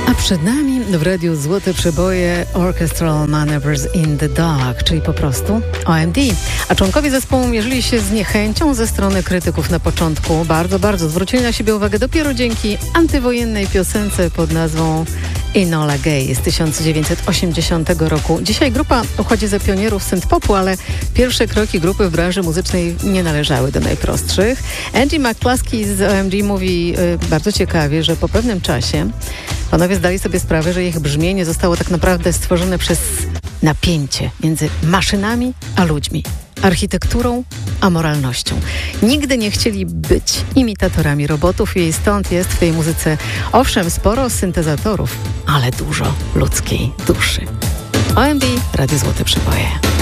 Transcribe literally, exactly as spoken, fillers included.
A przed nami w radiu Złote Przeboje Orchestral Maneuvers in the Dark, czyli po prostu O M D. A członkowie zespołu mierzyli się z niechęcią ze strony krytyków na początku. Bardzo, bardzo zwrócili na siebie uwagę dopiero dzięki antywojennej piosence pod nazwą Enola Gay z tysiąc dziewięćset osiemdziesiątego roku. Dzisiaj grupa uchodzi za pionierów synth-popu, ale pierwsze kroki grupy w branży muzycznej nie należały do najprostszych. Angie McCluskey z O M D mówi y, bardzo ciekawie, że po pewnym czasie panowie zdali sobie sprawę, że ich brzmienie zostało tak naprawdę stworzone przez napięcie między maszynami a ludźmi, architekturą a moralnością. Nigdy nie chcieli być imitatorami robotów i stąd jest w tej muzyce owszem sporo syntezatorów, ale dużo ludzkiej duszy. O M D, Radio Złote Przeboje.